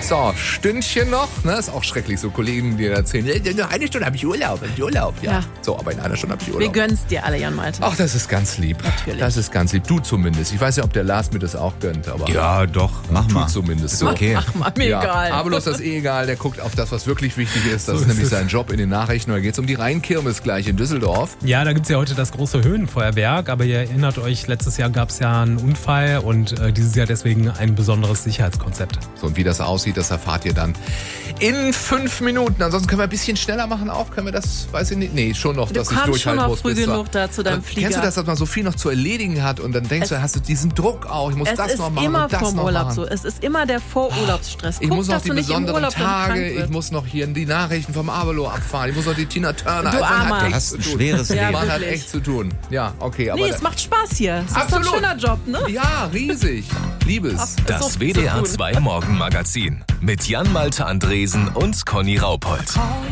So, Stündchen noch, ne? Ist auch schrecklich, so Kollegen, die erzählen, noch eine Stunde habe ich Urlaub, ja. So, aber in einer Stunde habe ich Urlaub. Wir gönnen's dir alle, Jan Malte. Ach, das ist ganz lieb. Natürlich. Das ist ganz lieb. Du zumindest. Ich weiß ja, ob der Lars mir das auch gönnt, aber Ja, doch, mach mal. du zumindest. Ist So. okay. Ach mal, mir egal. Aber bloß das egal, der guckt auf das, was wirklich wichtig ist. Das ist ist nämlich es. sein Job in den Nachrichten. Da geht es um die Rheinkirmes gleich in Düsseldorf. Ja, da gibt's ja heute das große Höhenfeuerwerk, aber ihr erinnert euch, letztes Jahr gab's ja einen Unfall und dieses Jahr deswegen ein besonderes Sicherheitskonzept. So, und wie das aussieht, das erfahrt ihr dann in 5 Minuten. Ansonsten können wir ein bisschen schneller machen auch. Können wir das, weiß ich nicht. Nee, schon noch, Du dass ich kommst schon durchhalten noch muss. früh bis genug da zu deinem Aber Flieger. Kennst du das, dass man so viel noch zu erledigen hat und dann denkst du, hast du diesen Druck auch, ich muss Es das ist noch machen immer und das vom noch Urlaub machen. so. Es ist immer der Vorurlaubsstress. Ich Guck, muss noch dass die du nicht im besonderen Urlaub dann krank Tage, ich wirst. muss noch hier die Nachrichten vom Avelo abfahren, ich muss noch die Tina Turner. Du Man Armer. hat Du echt hast zu ein tun. schweres Ja, Leben. Man hat wirklich. echt zu tun. Ja, okay, aber Nee, es macht Spaß hier. Es ist Absolut. doch ein schöner Job, ne? ja, riesig. Liebes. Das so WDR zu tun. 2 Morgenmagazin mit Jan Malte Andresen und Conny Raupold.